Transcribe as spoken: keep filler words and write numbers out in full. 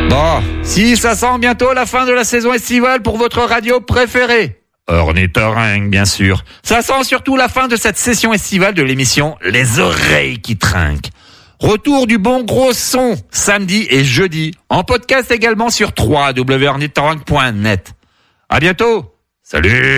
Bon, si ça sent bientôt la fin de la saison estivale pour votre radio préférée. Ornithorynque, bien sûr. Ça sent surtout la fin de cette session estivale de l'émission Les Oreilles qui trinquent. Retour du bon gros son, samedi et jeudi. En podcast également sur w w w point ornithorynque point net. À bientôt. Salut.